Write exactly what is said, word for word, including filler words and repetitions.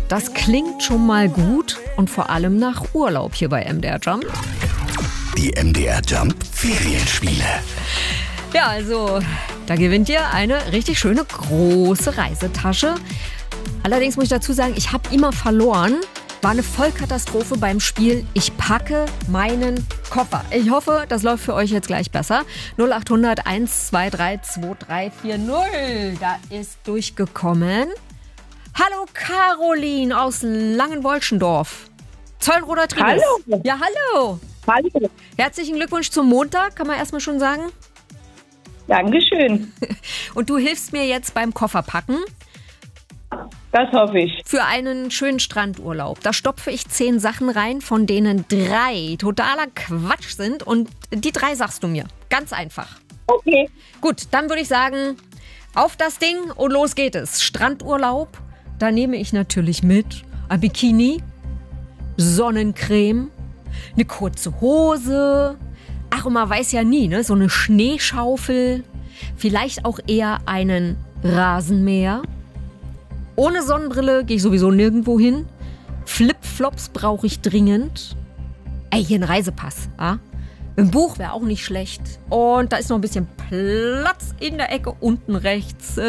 das klingt schon mal gut und vor allem nach Urlaub hier bei M D R Jump. Die M D R Jump Ferienspiele. Ja, also da gewinnt ihr eine richtig schöne große Reisetasche. Allerdings muss ich dazu sagen, ich habe immer verloren. War eine Vollkatastrophe beim Spiel. Ich packe meinen Koffer. Ich hoffe, das läuft für euch jetzt gleich besser. null acht hundert eins zwei drei zwei drei vier null. Da ist durchgekommen. Hallo Caroline aus Langenwolschendorf. Zollenroder Tribus. Hallo. Ja, hallo. Hallo. Herzlichen Glückwunsch zum Montag, kann man erstmal schon sagen. Dankeschön. Und du hilfst mir jetzt beim Kofferpacken. Das hoffe ich. Für einen schönen Strandurlaub. Da stopfe ich zehn Sachen rein, von denen drei totaler Quatsch sind. Und die drei sagst du mir. Ganz einfach. Okay. Gut, dann würde ich sagen, auf das Ding und los geht es. Strandurlaub, da nehme ich natürlich mit ein Bikini, Sonnencreme, eine kurze Hose. Ach, und man weiß ja nie, ne? So eine Schneeschaufel. Vielleicht auch eher einen Rasenmäher. Ohne Sonnenbrille gehe ich sowieso nirgendwo hin. Flipflops brauche ich dringend. Ey, hier ein Reisepass. Ah? Ein Buch wäre auch nicht schlecht. Und da ist noch ein bisschen Platz in der Ecke unten rechts.